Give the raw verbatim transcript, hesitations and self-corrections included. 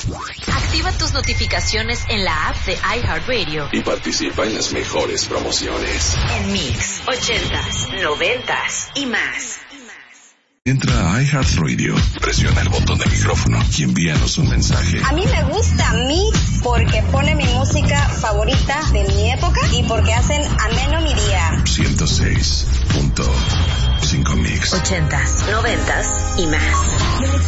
Activa tus notificaciones en la app de iHeartRadio y participa en las mejores promociones. En Mix, ochentas, noventas y más. Entra a iHeartRadio, presiona el botón del micrófono y envíanos un mensaje. A mí me gusta Mix porque pone mi música favorita de mi época y porque hacen ameno mi día. ciento seis punto cinco Mix. Ochentas, noventas y más.